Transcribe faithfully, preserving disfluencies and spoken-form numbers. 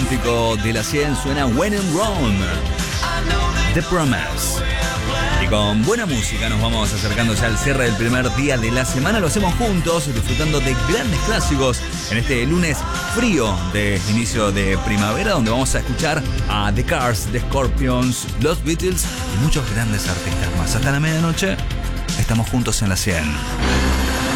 romántico de la cien suena When in Rome, The Promise. Y con buena música nos vamos acercando ya al cierre del primer día de la semana. Lo hacemos juntos, disfrutando de grandes clásicos en este lunes frío de inicio de primavera, donde vamos a escuchar a The Cars, The Scorpions, los Beatles y muchos grandes artistas más. Hasta la medianoche estamos juntos en la cien.